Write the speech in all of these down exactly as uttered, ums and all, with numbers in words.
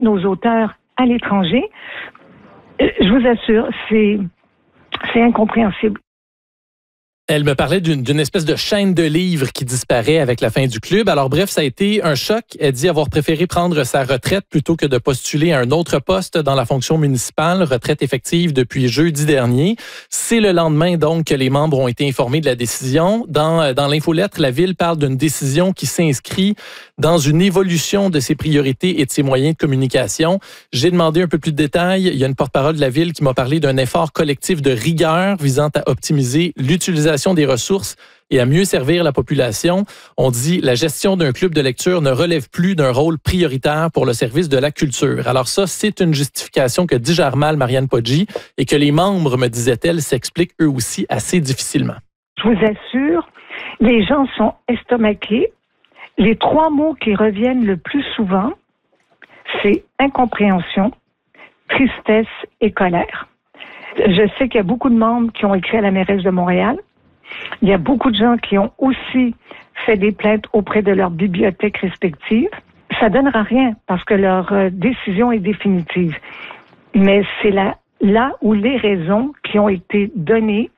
nos auteurs à l'étranger. Je vous assure, c'est, c'est incompréhensible. Elle me parlait d'une, d'une espèce de chaîne de livres qui disparaît avec la fin du club. Alors bref, ça a été un choc. Elle dit avoir préféré prendre sa retraite plutôt que de postuler à un autre poste dans la fonction municipale, retraite effective depuis jeudi dernier. C'est le lendemain donc que les membres ont été informés de la décision. Dans, dans l'infolettre, la Ville parle d'une décision qui s'inscrit dans une évolution de ses priorités et de ses moyens de communication. J'ai demandé un peu plus de détails. Il y a une porte-parole de la Ville qui m'a parlé d'un effort collectif de rigueur visant à optimiser l'utilisation des ressources et à mieux servir la population. On dit la gestion d'un club de lecture ne relève plus d'un rôle prioritaire pour le service de la culture. Alors ça, c'est une justification que digère mal Marianne Poggi et que les membres, me disait-elle, s'expliquent eux aussi assez difficilement. Je vous assure, les gens sont estomaqués. Les trois mots qui reviennent le plus souvent, c'est incompréhension, tristesse et colère. Je sais qu'il y a beaucoup de membres qui ont écrit à la mairesse de Montréal. Il y a beaucoup de gens qui ont aussi fait des plaintes auprès de leurs bibliothèques respectives. Ça ne donnera rien parce que leur euh, décision est définitive. Mais c'est là, là où les raisons qui ont été données,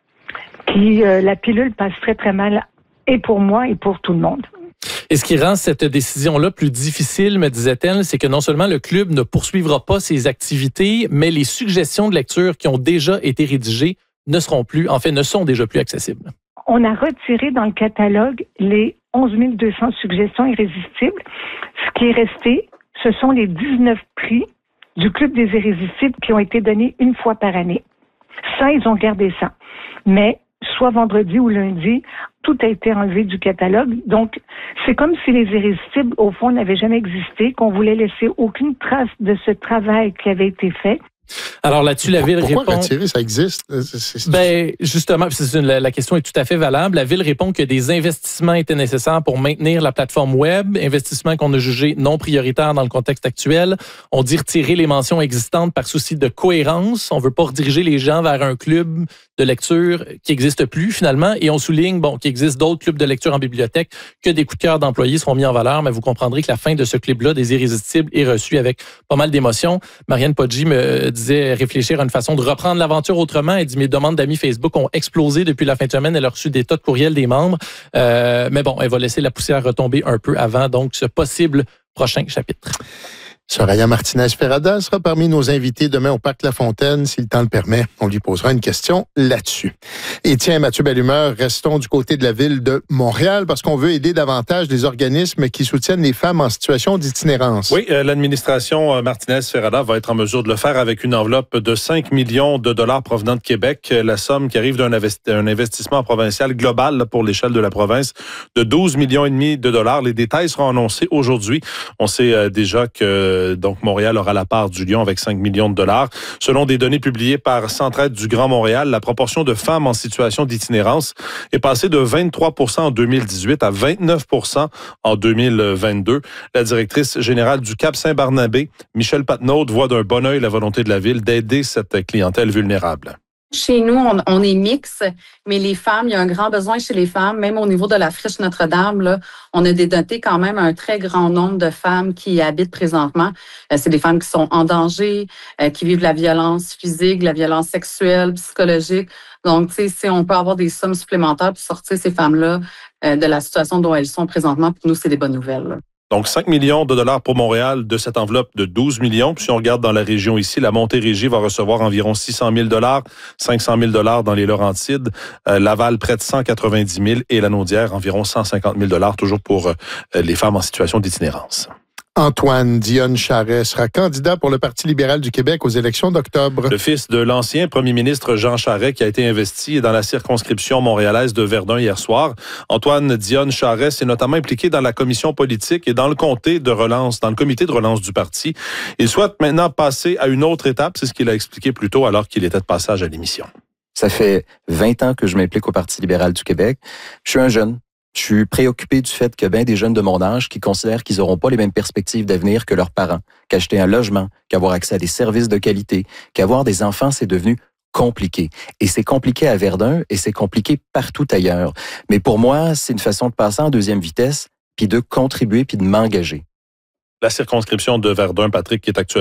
qui euh, la pilule passe très très mal, et pour moi et pour tout le monde. Et ce qui rend cette décision-là plus difficile, me disait-elle, c'est que non seulement le club ne poursuivra pas ses activités, mais les suggestions de lecture qui ont déjà été rédigées ne seront plus, en fait, ne sont déjà plus accessibles. On a retiré dans le catalogue les onze mille deux cents suggestions irrésistibles. Ce qui est resté, ce sont les dix-neuf prix du Club des irrésistibles qui ont été donnés une fois par année. Ça, ils ont gardé ça. Mais soit vendredi ou lundi, tout a été enlevé du catalogue. Donc, c'est comme si les irrésistibles, au fond, n'avaient jamais existé, qu'on voulait laisser aucune trace de ce travail qui avait été fait. Alors là-dessus, la Ville Pourquoi répond... Pourquoi retirer, ça existe? C'est, c'est... Ben, justement, c'est une, la, la question est tout à fait valable. La Ville répond que des investissements étaient nécessaires pour maintenir la plateforme web, investissements qu'on a jugés non prioritaires dans le contexte actuel. On dit retirer les mentions existantes par souci de cohérence. On veut pas rediriger les gens vers un club de lecture qui n'existe plus, finalement. Et on souligne, bon, qu'il existe d'autres clubs de lecture en bibliothèque, que des coups de cœur d'employés seront mis en valeur, mais vous comprendrez que la fin de ce club-là, des irrésistibles, est reçue avec pas mal d'émotions. Marianne Poggi me disait réfléchir à une façon de reprendre l'aventure autrement. Elle dit, mes demandes d'amis Facebook ont explosé depuis la fin de semaine. Elle a reçu des tas de courriels des membres. Euh, mais bon, elle va laisser la poussière retomber un peu avant, donc, ce possible prochain chapitre. Soraya Martinez-Ferrada sera parmi nos invités demain au Parc La Fontaine. Si le temps le permet, on lui posera une question là-dessus. Et tiens, Mathieu Bellumeur, restons du côté de la Ville de Montréal parce qu'on veut aider davantage les organismes qui soutiennent les femmes en situation d'itinérance. Oui, euh, l'administration euh, Martinez-Ferrada va être en mesure de le faire avec une enveloppe de cinq millions de dollars provenant de Québec. La somme qui arrive d'un investi- un investissement provincial global là, pour l'échelle de la province de douze millions et demi de dollars. Les détails seront annoncés aujourd'hui. On sait euh, déjà que donc Montréal aura la part du lion avec cinq millions de dollars. Selon des données publiées par Centraide du Grand Montréal, la proportion de femmes en situation d'itinérance est passée de vingt-trois pour cent en deux mille dix-huit à vingt-neuf pour cent en deux mille vingt-deux. La directrice générale du Cap Saint-Barnabé, Michelle Patnaud, voit d'un bon œil la volonté de la Ville d'aider cette clientèle vulnérable. Chez nous, on, on est mix, mais les femmes, il y a un grand besoin chez les femmes, même au niveau de la friche Notre-Dame, là, on a dénoté quand même un très grand nombre de femmes qui y habitent présentement. Euh, c'est des femmes qui sont en danger, euh, qui vivent la violence physique, la violence sexuelle, psychologique. Donc, tu sais, si on peut avoir des sommes supplémentaires pour sortir ces femmes-là euh, de la situation dont elles sont présentement, pour nous, c'est des bonnes nouvelles, là. Donc, cinq millions de dollars pour Montréal de cette enveloppe de douze millions. Puis si on regarde dans la région ici, la Montérégie va recevoir environ six cent mille dollars, cinq cent mille dollars dans les Laurentides, euh, Laval près de cent quatre-vingt-dix mille et la Naudière environ cent cinquante mille dollars, toujours pour euh, les femmes en situation d'itinérance. Antoine Dionne Charest sera candidat pour le Parti libéral du Québec aux élections d'octobre. Le fils de l'ancien premier ministre Jean Charest qui a été investi dans la circonscription montréalaise de Verdun hier soir. Antoine Dionne Charest est notamment impliqué dans la commission politique et dans le comité de relance, dans le comité de relance du parti. Il souhaite maintenant passer à une autre étape, c'est ce qu'il a expliqué plus tôt alors qu'il était de passage à l'émission. Ça fait vingt ans que je m'implique au Parti libéral du Québec. Je suis un jeune. Je suis préoccupé du fait que bien des jeunes de mon âge qui considèrent qu'ils n'auront pas les mêmes perspectives d'avenir que leurs parents, qu'acheter un logement, qu'avoir accès à des services de qualité, qu'avoir des enfants, c'est devenu compliqué. Et c'est compliqué à Verdun et c'est compliqué partout ailleurs. Mais pour moi, c'est une façon de passer en deuxième vitesse, puis de contribuer, puis de m'engager. La circonscription de Verdun, Patrick, qui est actuellement